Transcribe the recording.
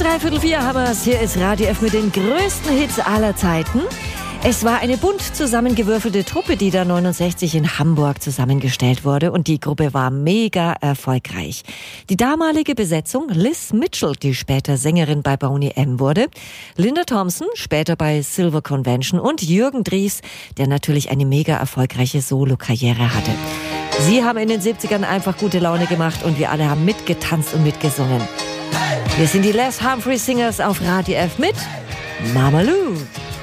3/4 haben wir's. Hier ist Radio F mit den größten Hits aller Zeiten. Es war eine bunt zusammengewürfelte Truppe, die da 69 in Hamburg zusammengestellt wurde, und die Gruppe war mega erfolgreich. Die damalige Besetzung: Liz Mitchell, die später Sängerin bei Boney M. wurde, Linda Thompson, später bei Silver Convention, und Jürgen Dries, der natürlich eine mega erfolgreiche Solo-Karriere hatte. Sie haben in den 70ern einfach gute Laune gemacht und wir alle haben mitgetanzt und mitgesungen. Wir sind die Les Humphrey Singers auf Radio F mit Mama Lou.